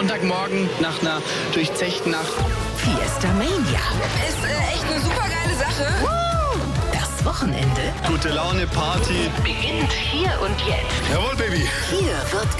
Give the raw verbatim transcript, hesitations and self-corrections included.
Montagmorgen nach einer durchzechten Nacht. Fiesta Mania. Ist äh, echt eine super geile Sache. Das Wochenende Gute Laune, Party. beginnt hier und jetzt. Jawohl, Baby. Hier wird